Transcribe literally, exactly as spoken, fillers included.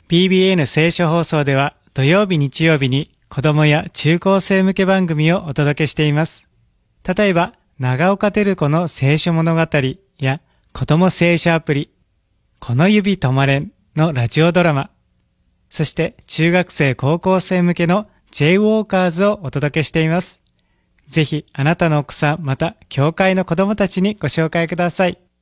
ピービーエヌ 聖書放送では土曜日日曜日に子供や中高生向け番組をお届けしています。例えば、長岡照子の聖書物語や子供聖書アプリ、この指止まれんのラジオドラマ、そして中学生高校生向けの ジェイ ウォーカーズをお届けしています。ぜひあなたの奥さんまた教会の子供たちにご紹介ください。